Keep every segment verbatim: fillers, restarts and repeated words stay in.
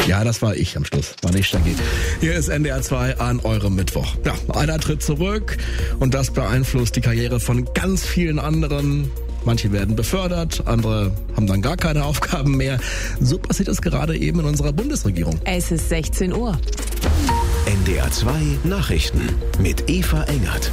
Ja, das war ich am Schluss, war nicht Stacki. Hier ist N D R zwei an eurem Mittwoch. Ja, einer tritt zurück und das beeinflusst die Karriere von ganz vielen anderen. Manche werden befördert, andere haben dann gar keine Aufgaben mehr. So passiert es gerade eben in unserer Bundesregierung. Es ist sechzehn Uhr. N D R zwei Nachrichten mit Eva Engert.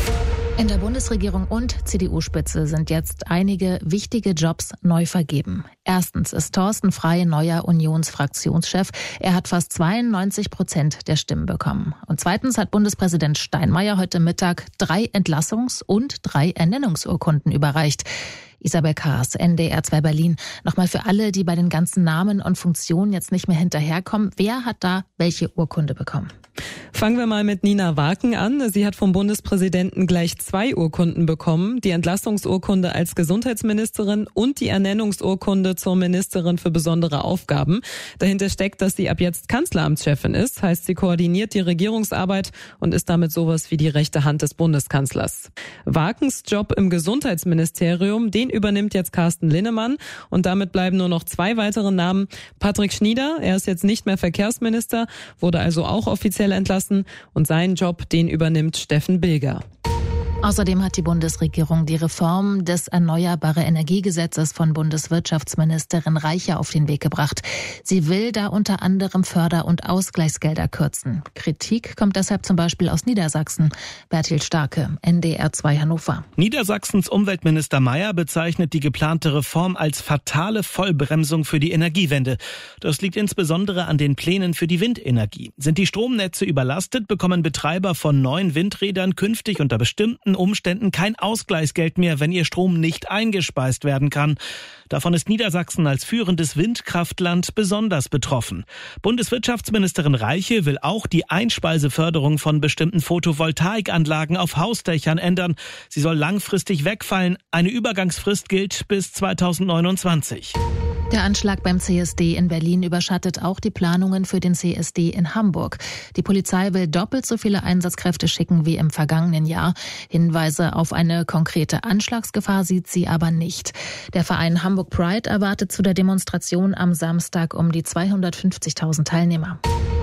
In der Bundesregierung und C D U-Spitze sind jetzt einige wichtige Jobs neu vergeben. Erstens ist Thorsten Frey neuer Unionsfraktionschef. Er hat fast zweiundneunzig Prozent der Stimmen bekommen. Und zweitens hat Bundespräsident Steinmeier heute Mittag drei Entlassungs- und drei Ernennungsurkunden überreicht. Isabel Kaas, N D R zwei Berlin. Nochmal für alle, die bei den ganzen Namen und Funktionen jetzt nicht mehr hinterherkommen. Wer hat da welche Urkunde bekommen? Fangen wir mal mit Nina Waken an. Sie hat vom Bundespräsidenten gleich zwei Urkunden bekommen. Die Entlastungsurkunde als Gesundheitsministerin und die Ernennungsurkunde zur Ministerin für besondere Aufgaben. Dahinter steckt, dass sie ab jetzt Kanzleramtschefin ist. Heißt, sie koordiniert die Regierungsarbeit und ist damit sowas wie die rechte Hand des Bundeskanzlers. Wakens Job im Gesundheitsministerium, den übernimmt jetzt Carsten Linnemann. Und damit bleiben nur noch zwei weitere Namen. Patrick Schnieder, er ist jetzt nicht mehr Verkehrsminister, wurde also auch offiziell entlassen, und seinen Job, den übernimmt Steffen Bilger. Außerdem hat die Bundesregierung die Reform des Erneuerbare Energiegesetzes von Bundeswirtschaftsministerin Reiche auf den Weg gebracht. Sie will da unter anderem Förder- und Ausgleichsgelder kürzen. Kritik kommt deshalb zum Beispiel aus Niedersachsen. Bertil Starke, N D R zwei Hannover. Niedersachsens Umweltminister Mayer bezeichnet die geplante Reform als fatale Vollbremsung für die Energiewende. Das liegt insbesondere an den Plänen für die Windenergie. Sind die Stromnetze überlastet, bekommen Betreiber von neuen Windrädern künftig unter bestimmten Umständen kein Ausgleichsgeld mehr, wenn ihr Strom nicht eingespeist werden kann. Davon ist Niedersachsen als führendes Windkraftland besonders betroffen. Bundeswirtschaftsministerin Reiche will auch die Einspeiseförderung von bestimmten Photovoltaikanlagen auf Hausdächern ändern. Sie soll langfristig wegfallen. Eine Übergangsfrist gilt bis zweitausendneunundzwanzig. Der Anschlag beim C S D in Berlin überschattet auch die Planungen für den C S D in Hamburg. Die Polizei will doppelt so viele Einsatzkräfte schicken wie im vergangenen Jahr. Hinweise auf eine konkrete Anschlagsgefahr sieht sie aber nicht. Der Verein Hamburg Pride erwartet zu der Demonstration am Samstag um die zweihundertfünfzigtausend Teilnehmer.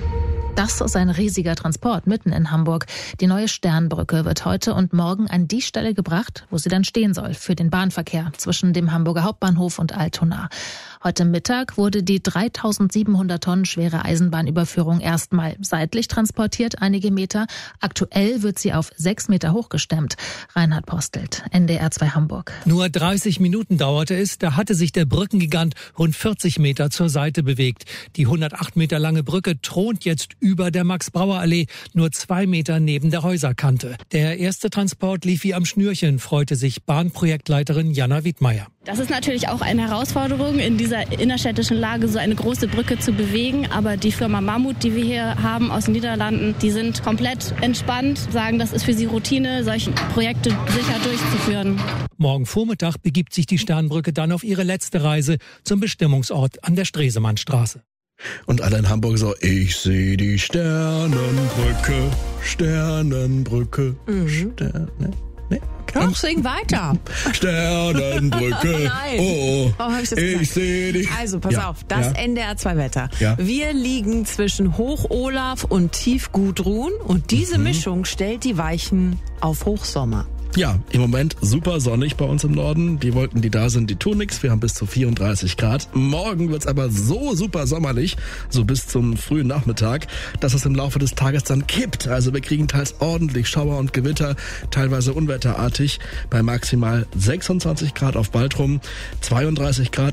Das ist ein riesiger Transport mitten in Hamburg. Die neue Sternbrücke wird heute und morgen an die Stelle gebracht, wo sie dann stehen soll, für den Bahnverkehr zwischen dem Hamburger Hauptbahnhof und Altona. Heute Mittag wurde die dreitausendsiebenhundert Tonnen schwere Eisenbahnüberführung erstmal seitlich transportiert, einige Meter. Aktuell wird sie auf sechs Meter hochgestemmt. Reinhard Postelt, N D R zwei Hamburg. Nur dreißig Minuten dauerte es, da hatte sich der Brückengigant rund vierzig Meter zur Seite bewegt. Die hundertacht Meter lange Brücke thront jetzt über der Max-Brauer-Allee, nur zwei Meter neben der Häuserkante. Der erste Transport lief wie am Schnürchen, freute sich Bahnprojektleiterin Jana Wiedmeier. Das ist natürlich auch eine Herausforderung, in dieser innerstädtischen Lage so eine große Brücke zu bewegen. Aber die Firma Mammut, die wir hier haben aus den Niederlanden, die sind komplett entspannt, sagen, das ist für sie Routine, solche Projekte sicher durchzuführen. Morgen Vormittag begibt sich die Sternbrücke dann auf ihre letzte Reise zum Bestimmungsort an der Stresemannstraße. Und alle in Hamburg so, ich sehe die Sternenbrücke, Sternenbrücke, Mhm. Sterne, ne? Doch, sing weiter. Sternenbrücke, Nein. oh, Warum hab ich das ich gesagt? sehe die... Also, pass Ja, auf, das ja. N D R zwei Wetter. Ja. Wir liegen zwischen Hoch-Olaf und Tief-Gudrun und diese Mhm. Mischung stellt die Weichen auf Hochsommer. Ja, im Moment super sonnig bei uns im Norden. Die Wolken, die da sind, die tun nichts. Wir haben bis zu vierunddreißig Grad. Morgen wird's aber so super sommerlich, so bis zum frühen Nachmittag, dass es im Laufe des Tages dann kippt. Also wir kriegen teils ordentlich Schauer und Gewitter, teilweise unwetterartig, bei maximal sechsundzwanzig Grad auf Baltrum, zweiunddreißig Grad